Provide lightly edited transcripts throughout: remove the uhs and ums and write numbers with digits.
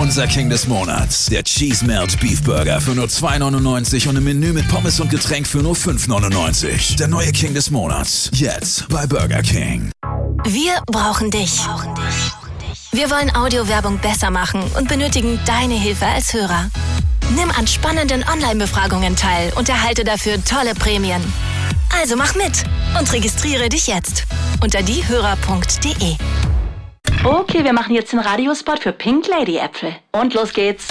Unser King des Monats. Der Cheese Melt Beef Burger für nur 2,99 und im Menü mit Pommes und Getränk für nur 5,99. Der neue King des Monats. Jetzt bei Burger King. Wir brauchen dich. Wir wollen Audiowerbung besser machen und benötigen deine Hilfe als Hörer. Nimm an spannenden Online-Befragungen teil und erhalte dafür tolle Prämien. Also mach mit und registriere dich jetzt unter diehörer.de. Okay, wir machen jetzt den Radiospot für Pink Lady Äpfel. Und los geht's.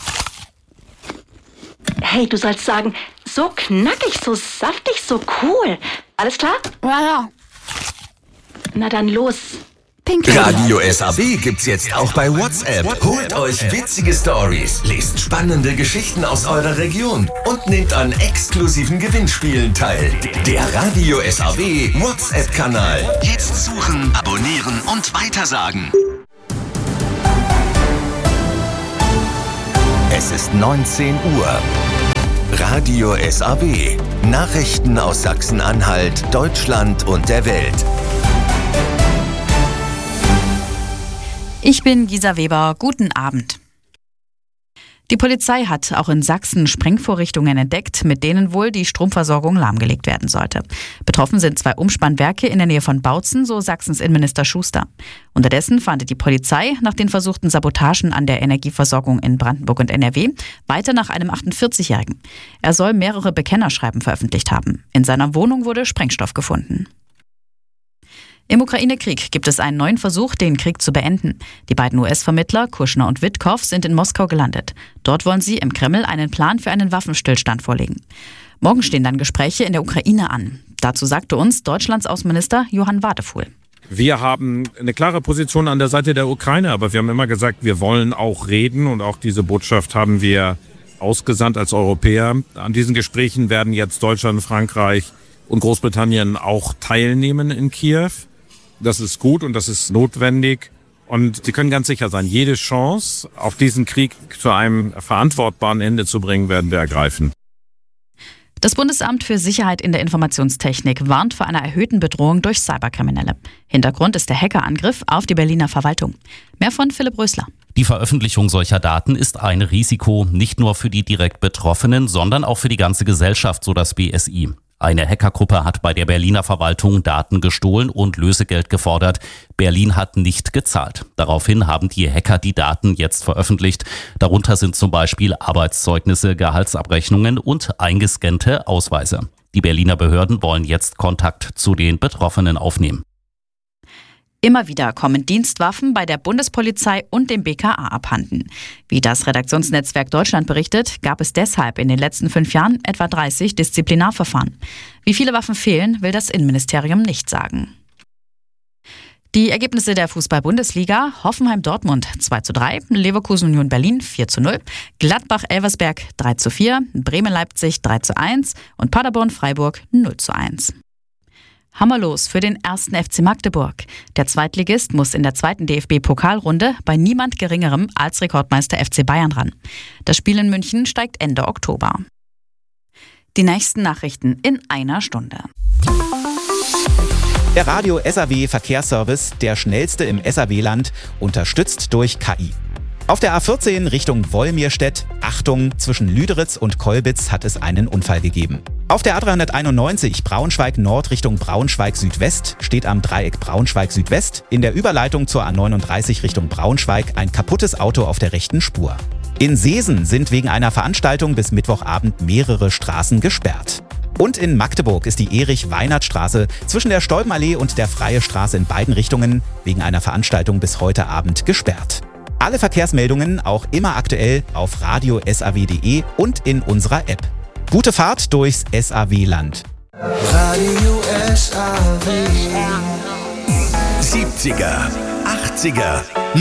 Hey, du sollst sagen, so knackig, so saftig, so cool. Alles klar? Ja. Na dann los. Pink Lady. Radio SAW gibt's jetzt auch bei WhatsApp. Holt euch witzige Stories, lest spannende Geschichten aus eurer Region und nehmt an exklusiven Gewinnspielen teil. Der Radio SAW WhatsApp-Kanal. Jetzt suchen, abonnieren und weitersagen. Es ist 19 Uhr. Radio SAW. Nachrichten aus Sachsen-Anhalt, Deutschland und der Welt. Ich bin Gisa Weber. Guten Abend. Die Polizei hat auch in Sachsen Sprengvorrichtungen entdeckt, mit denen wohl die Stromversorgung lahmgelegt werden sollte. Betroffen sind 2 Umspannwerke in der Nähe von Bautzen, so Sachsens Innenminister Schuster. Unterdessen fahndet die Polizei nach den versuchten Sabotagen an der Energieversorgung in Brandenburg und NRW weiter nach einem 48-Jährigen. Er soll mehrere Bekennerschreiben veröffentlicht haben. In seiner Wohnung wurde Sprengstoff gefunden. Im Ukraine-Krieg gibt es einen neuen Versuch, den Krieg zu beenden. Die beiden US-Vermittler, Kushner und Witkow, sind in Moskau gelandet. Dort wollen sie im Kreml einen Plan für einen Waffenstillstand vorlegen. Morgen stehen dann Gespräche in der Ukraine an. Dazu sagte uns Deutschlands Außenminister Johann Wadefuhl. Wir haben eine klare Position an der Seite der Ukraine, aber wir haben immer gesagt, wir wollen auch reden und auch diese Botschaft haben wir ausgesandt als Europäer. An diesen Gesprächen werden jetzt Deutschland, Frankreich und Großbritannien auch teilnehmen in Kiew. Das ist gut und das ist notwendig. Und Sie können ganz sicher sein, jede Chance, auch diesen Krieg zu einem verantwortbaren Ende zu bringen, werden wir ergreifen. Das Bundesamt für Sicherheit in der Informationstechnik warnt vor einer erhöhten Bedrohung durch Cyberkriminelle. Hintergrund ist der Hackerangriff auf die Berliner Verwaltung. Mehr von Philipp Rösler. Die Veröffentlichung solcher Daten ist ein Risiko, nicht nur für die direkt Betroffenen, sondern auch für die ganze Gesellschaft, so das BSI. Eine Hackergruppe hat bei der Berliner Verwaltung Daten gestohlen und Lösegeld gefordert. Berlin hat nicht gezahlt. Daraufhin haben die Hacker die Daten jetzt veröffentlicht. Darunter sind zum Beispiel Arbeitszeugnisse, Gehaltsabrechnungen und eingescannte Ausweise. Die Berliner Behörden wollen jetzt Kontakt zu den Betroffenen aufnehmen. Immer wieder kommen Dienstwaffen bei der Bundespolizei und dem BKA abhanden. Wie das Redaktionsnetzwerk Deutschland berichtet, gab es deshalb in den letzten 5 Jahren etwa 30 Disziplinarverfahren. Wie viele Waffen fehlen, will das Innenministerium nicht sagen. Die Ergebnisse der Fußball-Bundesliga: Hoffenheim-Dortmund 2:3, Leverkusen-Union Berlin 4:0, Gladbach-Elversberg 3:4, Bremen-Leipzig 3:1 und Paderborn-Freiburg 0:1. Hammerlos für den 1. FC Magdeburg. Der Zweitligist muss in der 2. DFB-Pokalrunde bei niemand Geringerem als Rekordmeister FC Bayern ran. Das Spiel in München steigt Ende Oktober. Die nächsten Nachrichten in einer Stunde. Der Radio SAW Verkehrsservice, der schnellste im SAW-Land, unterstützt durch KI. Auf der A14 Richtung Wolmirstedt, Achtung, zwischen Lüderitz und Kolbitz hat es einen Unfall gegeben. Auf der A391 Braunschweig Nord Richtung Braunschweig Südwest steht am Dreieck Braunschweig Südwest in der Überleitung zur A39 Richtung Braunschweig ein kaputtes Auto auf der rechten Spur. In Seesen sind wegen einer Veranstaltung bis Mittwochabend mehrere Straßen gesperrt. Und in Magdeburg ist die Erich-Weinert-Straße zwischen der Stolbenallee und der Freie Straße in beiden Richtungen wegen einer Veranstaltung bis heute Abend gesperrt. Alle Verkehrsmeldungen auch immer aktuell auf radio-saw.de und in unserer App. Gute Fahrt durchs SAW-Land. Radio SAW. 70er, 80er,